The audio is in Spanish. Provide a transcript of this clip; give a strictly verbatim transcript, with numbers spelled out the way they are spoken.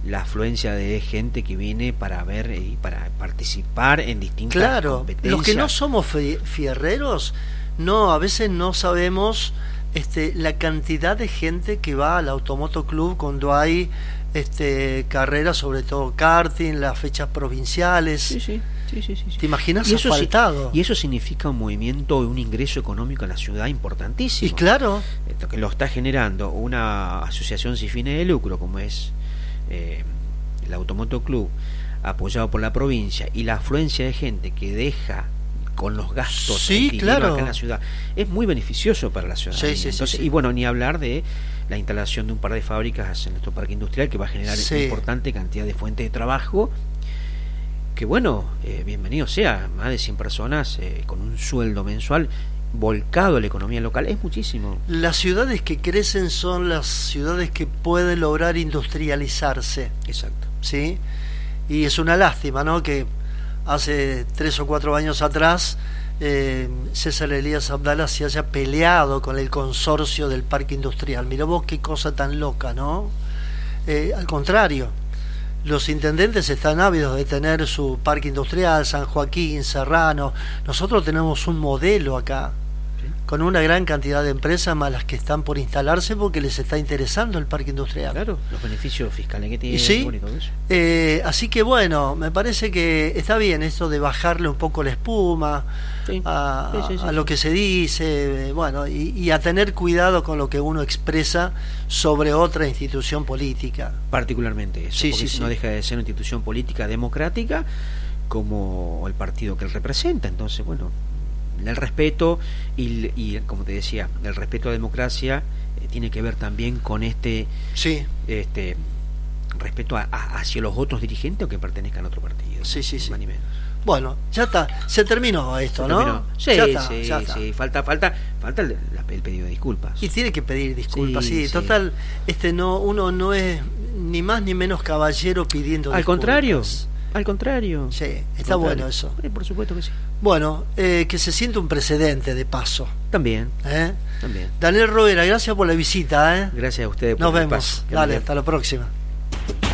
la afluencia de gente que viene para ver y para participar en distintas claro, competencias. Los que no somos fierreros, no, a veces no sabemos este, la cantidad de gente que va al Automoto Club cuando hay este, carreras, sobre todo karting, las fechas provinciales. Sí, sí. Sí, sí, sí, sí. ¿Te imaginas y eso, asfaltado? Y eso significa un movimiento y un ingreso económico en la ciudad importantísimo. Y claro. Esto que lo está generando una asociación sin fines de lucro como es eh, el Automoto Club, apoyado por la provincia, y la afluencia de gente que deja con los gastos sí, claro. acá en la ciudad, es muy beneficioso para la ciudad. Sí, sí, Entonces, sí, sí. Y bueno, ni hablar de la instalación de un par de fábricas en nuestro parque industrial que va a generar sí. una importante cantidad de fuentes de trabajo. Que bueno, eh, bienvenido sea, más de cien personas eh, con un sueldo mensual volcado a la economía local, es muchísimo. Las ciudades que crecen son las ciudades que pueden lograr industrializarse. Exacto. ¿Sí? Y es una lástima, ¿no? Que hace tres o cuatro años atrás eh, César Elías Abdala se haya peleado con el consorcio del parque industrial. Mirá vos qué cosa tan loca, ¿no? Eh, al contrario, los intendentes están ávidos de tener su parque industrial, San Joaquín, Serrano. Nosotros tenemos un modelo acá, ¿sí? Con una gran cantidad de empresas más las que están por instalarse porque les está interesando el parque industrial. Claro, los beneficios fiscales que tiene. ¿Sí? Y todo eso. Eh, así que bueno, me parece que está bien esto de bajarle un poco la espuma sí. a, Sí, sí, sí, a lo sí. que se dice, bueno, y, y a tener cuidado con lo que uno expresa sobre otra institución política. Particularmente eso, sí, porque sí, no sí. deja de ser una institución política democrática como el partido que él representa. Entonces, bueno, el respeto y, y como te decía, el respeto a la democracia eh, tiene que ver también con este, sí. este respeto a, a, hacia los otros dirigentes o que pertenezcan a otro partido. Sí, sí, sí. Más ni menos. Bueno, ya está, se terminó esto, Se ¿no? terminó. Sí, ya está, sí, ya está. sí, falta, falta, falta el, el pedido de disculpas. Y tiene que pedir disculpas, sí, sí, sí. Total, este no, uno no es ni más ni menos caballero pidiendo Al disculpas. contrario, al contrario. Sí, está contrario. bueno eso. Eh, por supuesto que sí. Bueno, eh, que se siente un precedente de paso. También, ¿eh? también. Daniel Rovera, gracias por la visita, ¿eh? Gracias a ustedes por Nos el vemos. espacio. Dale, hasta la próxima.